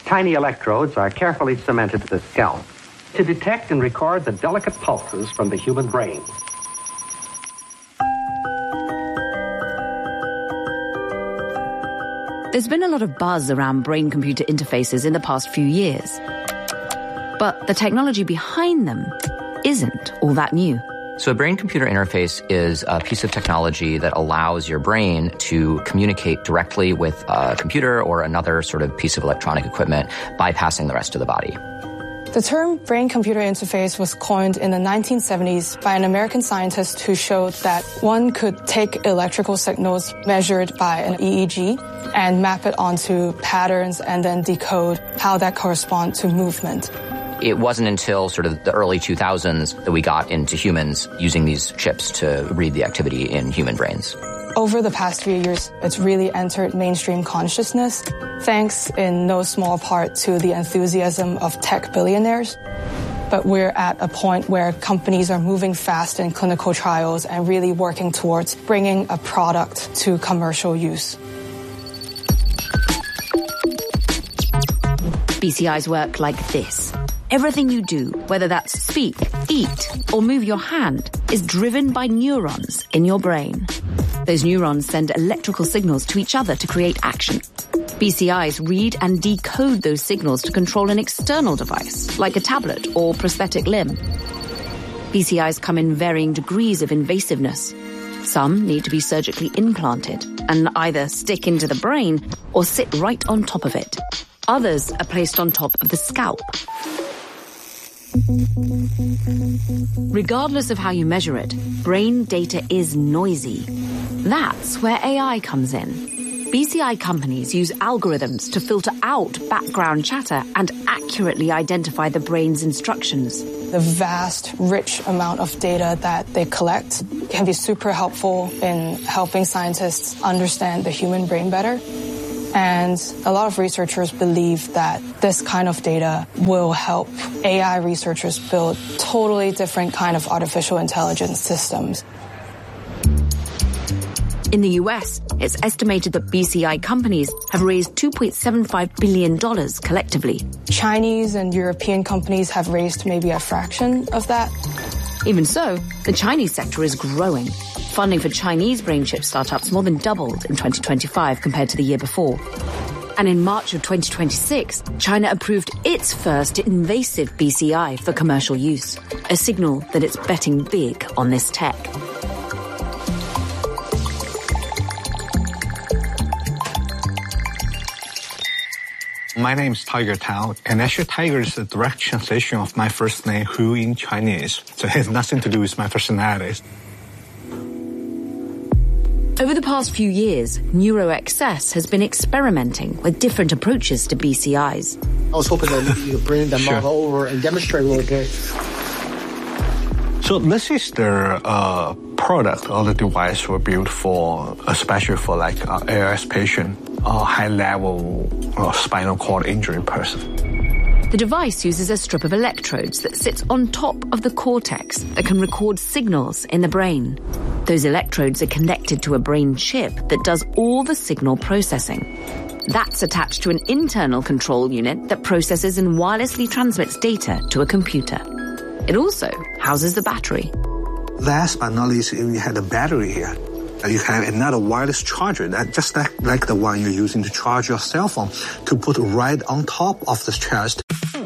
Tiny electrodes are carefully cemented to the scalp to detect and record the delicate pulses from the human brain. There's been a lot of buzz around brain-computer interfaces in the past few years. But the technology behind them isn't all that new. So a brain-computer interface is a piece of technology that allows your brain to communicate directly with a computer or another sort of piece of electronic equipment, bypassing the rest of the body. The term brain-computer interface was coined in the 1970s by an American scientist who showed that one could take electrical signals measured by an EEG and map it onto patterns and then decode how that corresponds to movement. It wasn't until sort of the early 2000s that we got into humans using these chips to read the activity in human brains. Over the past few years, it's really entered mainstream consciousness, thanks in no small part to the enthusiasm of tech billionaires. But we're at a point where companies are moving fast in clinical trials and really working towards bringing a product to commercial use. BCIs work like this. Everything you do, whether that's speak, eat, or move your hand, is driven by neurons in your brain. Those neurons send electrical signals to each other to create action. BCIs read and decode those signals to control an external device, like a tablet or prosthetic limb. BCIs come in varying degrees of invasiveness. Some need to be surgically implanted and either stick into the brain or sit right on top of it. Others are placed on top of the scalp. Regardless of how you measure it, brain data is noisy. That's where AI comes in. BCI companies use algorithms to filter out background chatter and accurately identify the brain's instructions. The vast, rich amount of data that they collect can be super helpful in helping scientists understand the human brain better. And a lot of researchers believe that this kind of data will help AI researchers build totally different kind of artificial intelligence systems. In the US, it's estimated that BCI companies have raised $2.75 billion collectively. Chinese and European companies have raised maybe a fraction of that. Even so, the Chinese sector is growing. Funding for Chinese brain chip startups more than doubled in 2025 compared to the year before. And in March of 2026, China approved its first invasive BCI for commercial use, a signal that it's betting big on this tech. My name is Tiger Tao, and actually Tiger is a direct translation of my first name, Hu, in Chinese. So it has nothing to do with my personality. Over the past few years, NeuroXS has been experimenting with different approaches to BCIs. I was hoping that you could bring the model over and demonstrate a little bit. So this is the product or the device we built for, especially for like ALS patient, high-level spinal cord injury person. The device uses a strip of electrodes that sits on top of the cortex that can record signals in the brain. Those electrodes are connected to a brain chip that does all the signal processing. That's attached to an internal control unit that processes and wirelessly transmits data to a computer. It also houses the battery. Last but not least, you have the battery here. You have another wireless charger, that just like the one you're using to charge your cell phone, to put right on top of the chest.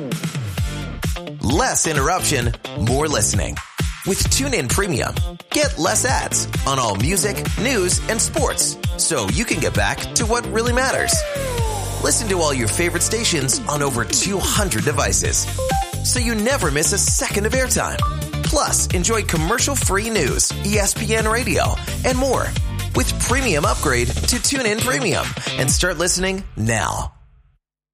Less interruption, more listening. With TuneIn Premium, get less ads on all music, news, and sports, so you can get back to what really matters. Listen to all your favorite stations on over 200 devices, so you never miss a second of airtime. Plus, enjoy commercial-free news, ESPN Radio, and more with Premium Upgrade to TuneIn Premium, and start listening now.